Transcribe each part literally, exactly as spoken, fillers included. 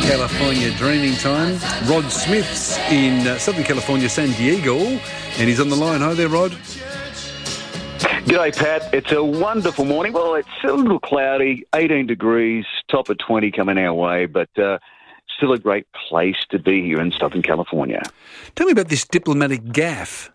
California dreaming time. Rod Smith's in uh, Southern California, San Diego, and he's on the line. Hi there, Rod. G'day, Pat. It's a wonderful morning. Well, it's a little cloudy, eighteen degrees, top of twenty coming our way, but uh, still a great place to be here in Southern California. Tell me about this diplomatic gaffe.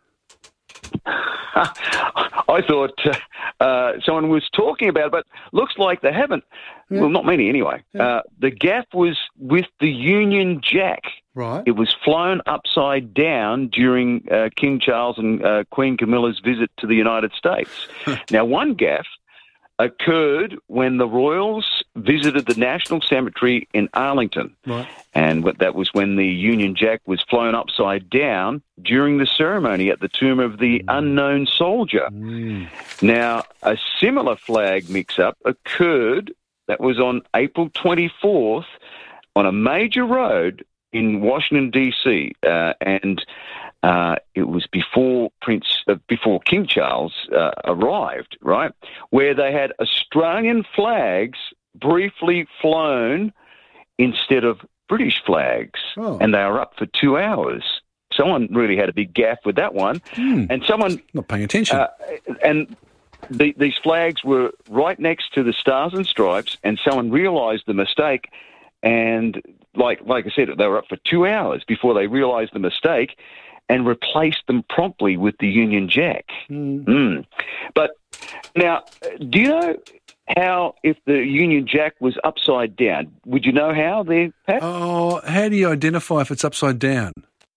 I thought uh, uh, someone was talking about it, but looks like they haven't. Yeah. Well, not many anyway. Yeah. Uh, the gaffe was with the Union Jack. Right. It was flown upside down during uh, King Charles and uh, Queen Camilla's visit to the United States. Now, one gaffe occurred when the royals visited the National Cemetery in Arlington. Right. And that was when the Union Jack was flown upside down during the ceremony at the tomb of the mm. unknown soldier. Mm. Now, a similar flag mix-up occurred, that was on April twenty-fourth, on a major road in Washington, D C, uh, and uh, it was before Prince, uh, before King Charles uh, arrived, right, where they had Australian flags briefly flown instead of British flags, oh. and they were up for two hours. Someone really had a big gaffe with that one, mm. and someone not paying attention, uh, and. The, these flags were right next to the Stars and Stripes, and someone realised the mistake, and like like I said, they were up for two hours before they realised the mistake and replaced them promptly with the Union Jack. Mm. Mm. But now, do you know how, if the Union Jack was upside down, would you know how there, Pat? Oh, how do you identify if it's upside down?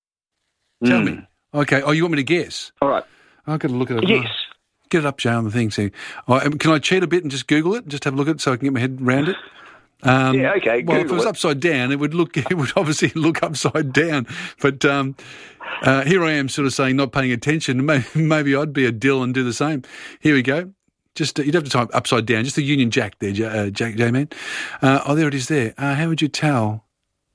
Tell mm. me. Okay. Oh, you want me to guess? All right. I've got to look at it. Yes. Get it up, Joe, on the thing. See, oh, can I cheat a bit and just Google it, just have a look at it so I can get my head around it? Um, yeah, okay. Well, Google if it was it. upside down, it would look. It would obviously look upside down. But um, uh, here I am, sort of saying not paying attention. Maybe, maybe I'd be a dill and do the same. Here we go. Just uh, you'd have to type upside down. Just the Union Jack there, J- uh, Jack J-Man. Uh, oh, there it is. There. Uh, how would you tell?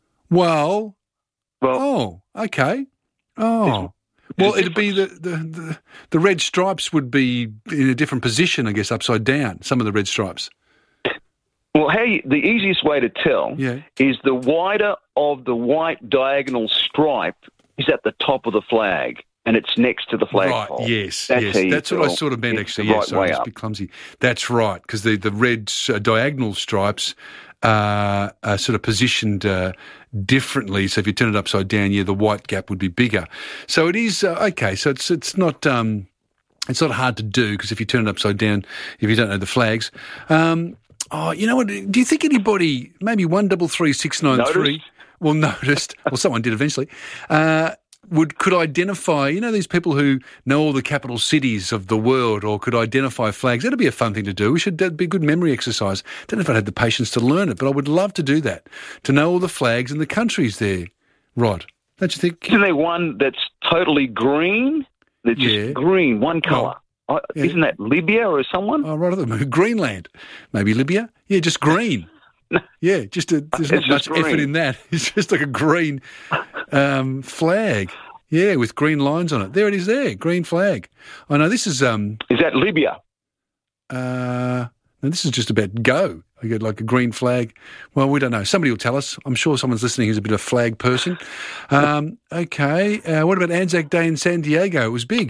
Well. Well. Oh. Okay. Oh. Well, it'd be the, the, the, the red stripes would be in a different position, I guess, upside down, some of the red stripes. Well, how you, the easiest way to tell yeah. is the wider of the white diagonal stripe is at the top of the flag, and it's next to the flagpole. Right, yes, That's yes. That's what I sort of meant, actually. Yes, right sorry, way it's a up. bit clumsy. That's right, because the, the red uh, diagonal stripes uh, are sort of positioned uh, differently. So if you turn it upside down, yeah, the white gap would be bigger. So it is, uh, okay, so it's it's not... Um, it's not hard to do, because if you turn it upside down, if you don't know the flags... Um, oh, you know what, do you think anybody, maybe one double three six nine three... Well, noticed, well, someone did eventually, uh, would could identify, you know, these people who know all the capital cities of the world, or could identify flags. That'd be a fun thing to do. We should, that'd be a good memory exercise. Don't know if I'd had the patience to learn it, but I would love to do that, to know all the flags and the countries there, Rod. Don't you think? Isn't there one that's totally green? That's yeah. just green, one colour. Oh, oh, yeah. Isn't that Libya or someone? Oh, right at the moment. Greenland. Maybe Libya. Yeah, just green. Yeah, just a, there's not much green. effort in that. It's just like a green um, flag. Yeah, with green lines on it. There it is there, green flag. I know this is... Um, is that Libya? Uh, no, this is just about go. I get like a green flag. Well, we don't know. Somebody will tell us. I'm sure someone's listening who's a bit of a flag person. Um, okay, uh, what about Anzac Day in San Diego? It was big.